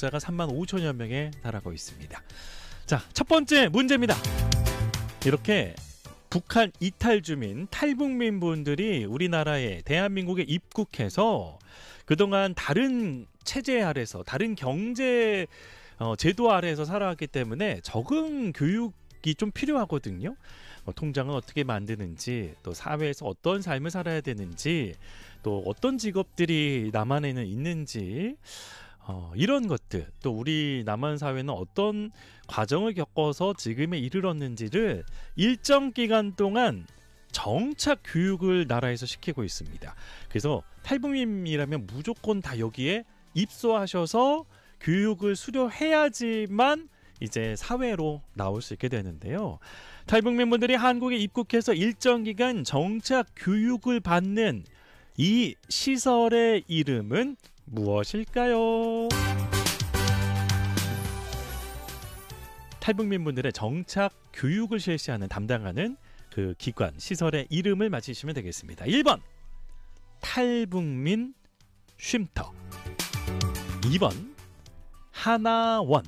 구독자가 35,000여 명에 달하고 있습니다. 자, 첫 번째 문제입니다. 이렇게 북한 이탈 주민, 탈북민 분들이 우리나라에 대한민국에 입국해서 그동안 다른 체제 아래서, 다른 경제 제도 아래에서 살아왔기 때문에 적응 교육이 좀 필요하거든요. 통장은 어떻게 만드는지, 또 사회에서 어떤 삶을 살아야 되는지, 또 어떤 직업들이 남한에는 있는지, 이런 것들, 또 우리 남한 사회는 어떤 과정을 겪어서 지금에 이르렀는지를 일정 기간 동안 정착 교육을 나라에서 시키고 있습니다. 그래서 탈북민이라면 무조건 다 여기에 입소하셔서 교육을 수료해야지만 이제 사회로 나올 수 있게 되는데요. 탈북민분들이 한국에 입국해서 일정 기간 정착 교육을 받는 이 시설의 이름은 무엇일까요? 탈북민분들의 정착 교육을 실시하는 담당하는 그 기관, 시설의 이름을 맞히시면 되겠습니다. 1번 탈북민 쉼터, 2번 하나원,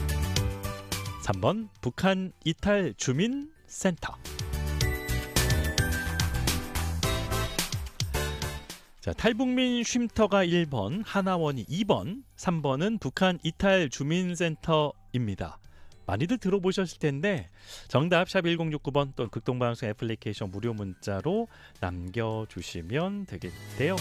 3번 북한 이탈 주민 센터. 자, 탈북민 쉼터가 1번, 하나원이 2번, 3번은 북한 이탈 주민센터입니다. 많이들 들어보셨을 텐데 정답 샵 1069번 또는 극동방송 애플리케이션 무료 문자로 남겨주시면 되겠대요.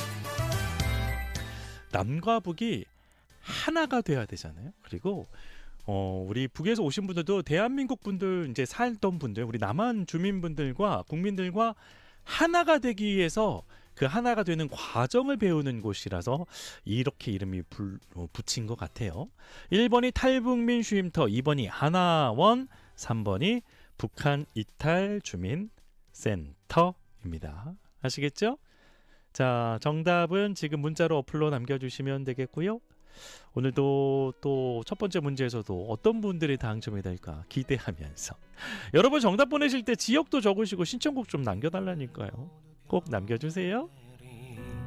남과 북이 하나가 돼야 되잖아요. 그리고 우리 북에서 오신 분들도 대한민국 분들, 이제 살던 분들, 우리 남한 주민분들과 국민들과 하나가 되기 위해서 그 하나가 되는 과정을 배우는 곳이라서 이렇게 이름이 붙인 것 같아요. 1번이 탈북민 쉼터, 2번이 하나원, 3번이 북한 이탈 주민 센터입니다. 아시겠죠? 자, 정답은 지금 문자로 어플로 남겨주시면 되겠고요. 오늘도 또 첫 번째 문제에서도 어떤 분들이 당첨이 될까 기대하면서 여러분 정답 보내실 때 지역도 적으시고 신청곡 좀 남겨달라니까요. 꼭 남겨주세요.